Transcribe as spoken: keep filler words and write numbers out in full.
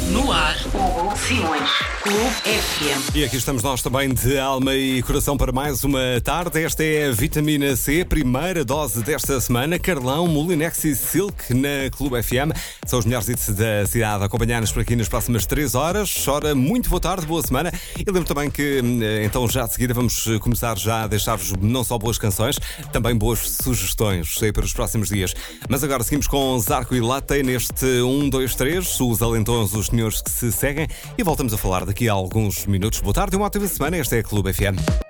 No ar, Hugo Simões, Clube F M. E aqui estamos nós também de alma e coração para mais uma tarde. Esta é a Vitamina C, primeira dose desta semana. Carlão, Molinex e Silk na Clube F M. São os melhores hits da cidade. Acompanhar-nos por aqui nas próximas três horas. Ora, muito boa tarde, boa semana. E lembro também que, então, já de seguida vamos começar já a deixar-vos não só boas canções, também boas sugestões aí para os próximos dias. Mas agora seguimos com Zarco e Latte neste um, dois, três, os alentões, os senhores que se seguem, e voltamos a falar daqui a alguns minutos. Boa tarde e uma ótima semana. Esta é a Clube F M.